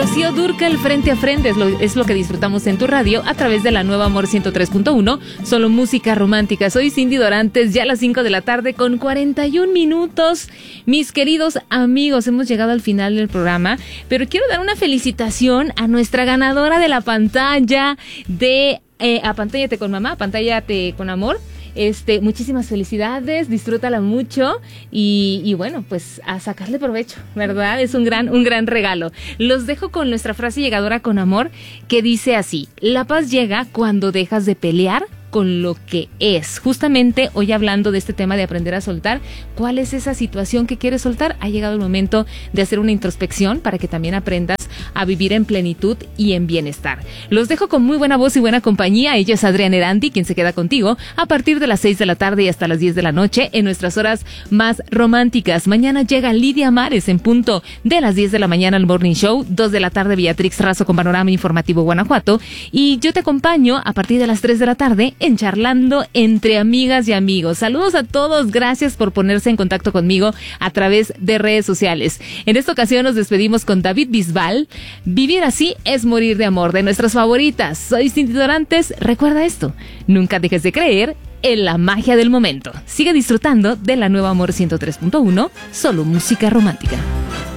Rocío Dúrcal, Frente a Frente, es lo que disfrutamos en tu radio a través de la nueva Amor 103.1, solo música romántica. Soy Cindy Dorantes, ya a las 5 de la tarde con 41 minutos. Mis queridos amigos, hemos llegado al final del programa, pero quiero dar una felicitación a nuestra ganadora de la pantalla de Apantállate con Mamá, Apantállate con Amor. Muchísimas felicidades, disfrútala mucho y bueno, pues a sacarle provecho, ¿verdad? Es un gran regalo. Los dejo con nuestra frase llegadora con amor, que dice así: la paz llega cuando dejas de pelear con lo que es. Justamente hoy, hablando de este tema de aprender a soltar, ¿cuál es esa situación que quieres soltar? Ha llegado el momento de hacer una introspección para que también aprendas a vivir en plenitud y en bienestar. Los dejo con muy buena voz y buena compañía. Ella es Adriana Erandi, quien se queda contigo a partir de las 6 de la tarde y hasta las 10 de la noche en nuestras horas más románticas. Mañana llega Lidia Mares en punto de las 10 de la mañana al Morning Show, 2 de la tarde Beatrix Razo con Panorama Informativo Guanajuato, y yo te acompaño a partir de las 3 de la tarde en Charlando entre amigas y amigos. Saludos a todos, gracias por ponerse en contacto conmigo a través de redes sociales. En esta ocasión nos despedimos con David Bisbal, Vivir así es morir de amor, de nuestras favoritas. Soy Cindy Dorantes, recuerda esto, nunca dejes de creer en la magia del momento. Sigue disfrutando de la nueva Amor 103.1, solo música romántica.